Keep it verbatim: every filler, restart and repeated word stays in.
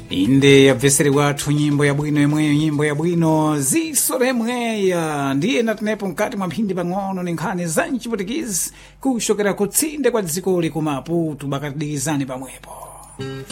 inde yabvesere wathu nyimbo yabwino yemweyo nyimbo yabwino zisore mweya ndiye natinepo mkati mwa mphindi pang'ono ni nkhani za mchiputikizi kushokera kutsinde kwa dziko likumaputu bakadikizani pamwepo.